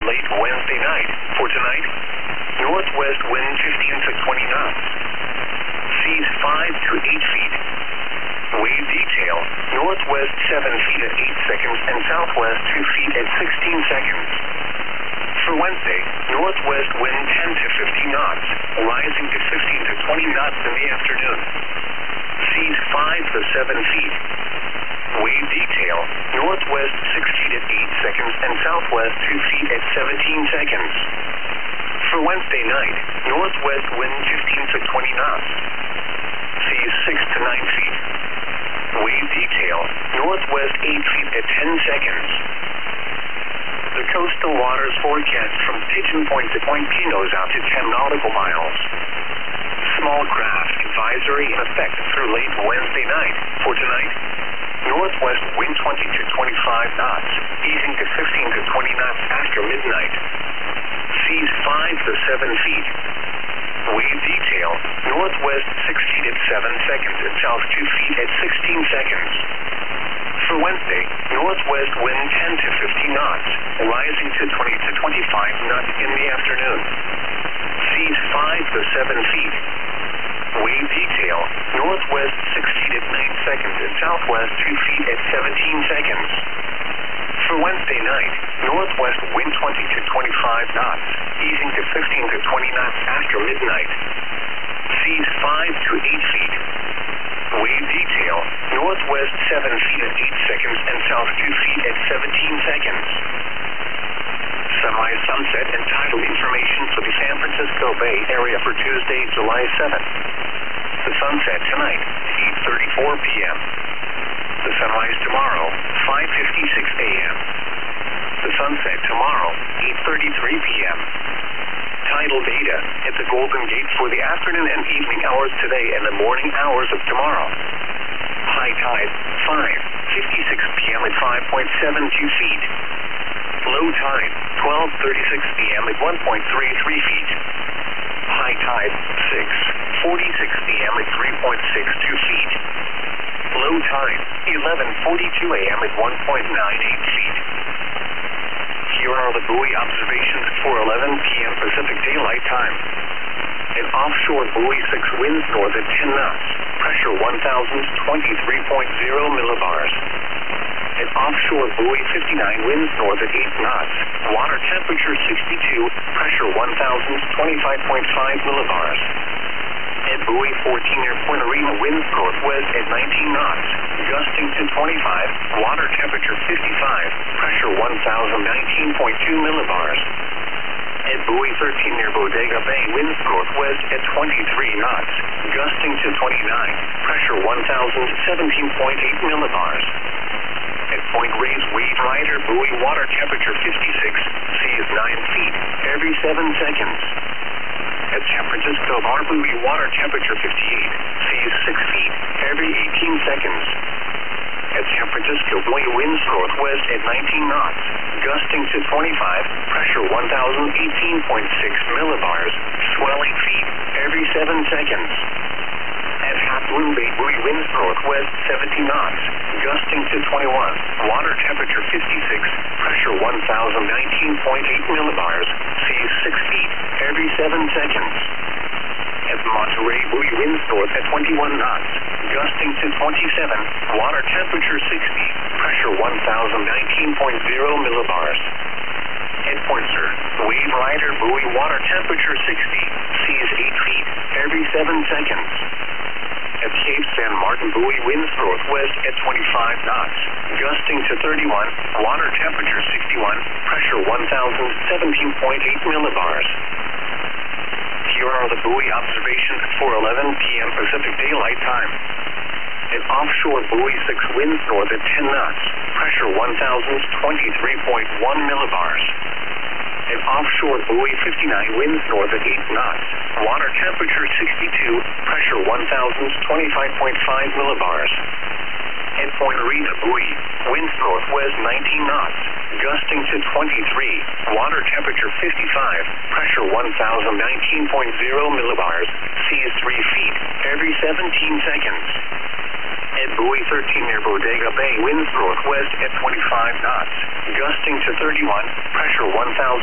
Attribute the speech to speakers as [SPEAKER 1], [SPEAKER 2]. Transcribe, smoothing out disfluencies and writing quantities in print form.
[SPEAKER 1] late Wednesday night. For tonight, northwest wind 15 to 20 knots. Seas 5 to 8 feet. Wave detail, northwest 7 feet at 8 seconds and southwest 2 feet at 16 seconds. For Wednesday, northwest wind 10 to 15 knots, rising to 15 to 20 knots in the afternoon. Seas 5 to 7 feet. Wave detail, northwest 6 feet at 8 seconds and southwest 2 feet at 17 seconds. For Wednesday night, northwest wind 15 to 20 knots. Seas 6 to 9 feet. Wave detail, northwest 8 feet at 10 seconds. The coastal waters forecast from Pigeon Point to Point Pinos out to 10 nautical miles. Small craft advisory in effect through late Wednesday night. For tonight, northwest wind 20 to 25 knots, easing to 15 to 20 knots after midnight. Seas 5 to 7 feet. Wave detail, northwest 6 feet at 7 seconds and south 2 feet at 16 seconds. For Wednesday, northwest wind 10 to 15 knots, rising to 20 to 25 knots in the afternoon. Seas 5 to 7 feet. Wave detail, northwest 6 feet at 9 seconds and southwest 2 feet at 17 seconds. For Wednesday night, northwest wind 20 to 25 knots, easing to 15 to 20 knots after midnight. Seas 5 to 8 feet. Wave detail, northwest 7 feet at 8 seconds and south 2 feet at 17 seconds. Sunrise, sunset, and tidal information for the San Francisco Bay Area for Tuesday, July 7th. The sunset tonight, 8:34 p.m. The sunrise tomorrow, 5:56 a.m. The sunset tomorrow, 8:33 p.m. Tidal data at the Golden Gate for the afternoon and evening hours today and the morning hours of tomorrow. High tide, 5:56 p.m. at 5.72 feet. Low tide, 12:36 p.m. at 1.33 feet. High tide, 6:46 p.m. at 3.62 feet. Low tide, 11:42 a.m. at 1.98 feet. Here are the buoy observations for 11 p.m. Pacific Daylight Time. An offshore buoy 6 winds north at 10 knots, pressure 1,023.0 millibars. An offshore buoy 59 winds north at 8 knots, water temperature 62, pressure 1,025.5 millibars. At buoy 14 near Point Arena winds northwest at 19 knots, gusting to 25, water temperature 55, pressure 1,019.2 millibars. At buoy 13 near Bodega Bay winds northwest at 23 knots, gusting to 29, pressure 1,017.8 millibars. At Point Reyes Wave Rider buoy water temperature 56, seas 9 feet every 7 seconds. At San Francisco Bar buoy water temperature 58, seas 6 feet every 18 seconds. At San Francisco buoy winds northwest at 19 knots, gusting to 25, pressure 1,018.6 millibars, swelling feet every 7 seconds. At Half Moon Bay buoy winds northwest 70 knots, gusting to 21, water temperature 56, pressure 1,019.8 millibars, seas 6 feet every 7 seconds. At Monterey buoy winds north at 21 knots, gusting to 27, water temperature 60, pressure 1,019.0 millibars. At Point Sur, Wave Rider buoy water temperature 60, seas 8 feet every 7 seconds. At Cape San Martin buoy winds northwest at 25 knots, gusting to 31, water temperature 61, pressure 1,017.8 millibars. Here are the buoy observations for 11 p.m. Pacific Daylight Time. An offshore buoy 6 winds north at 10 knots, pressure 1,023.1 millibars. An offshore buoy 59 winds north at 8 knots, water temperature 62, pressure 1,025.5 millibars. At Point Arena buoy, winds northwest 19 knots, gusting to 23, water temperature 55, pressure 1,019.0 millibars, seas 3 feet every 17 seconds. At buoy 13 near Bodega Bay, winds northwest at 25 knots, gusting to 31, pressure 1,000.